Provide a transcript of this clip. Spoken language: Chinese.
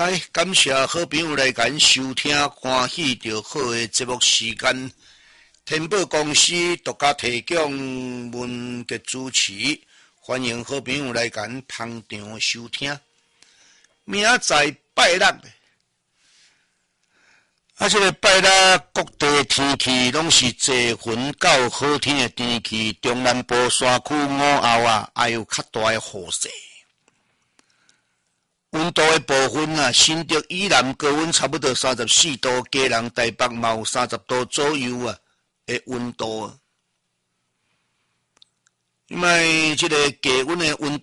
来，感谢好朋友来咱收听，欢喜着好的节目时间。天宝公司独家提供文嘅主持，欢迎好朋友来咱捧场收听。明仔拜六，这个拜六各地天气拢是侪云到好天的天气，中南部山区午后还有较大的雨势。温度的部分新竹以南高温差不多34度，嘉南台北嘛有30度左右的温度。因为这个低温的温度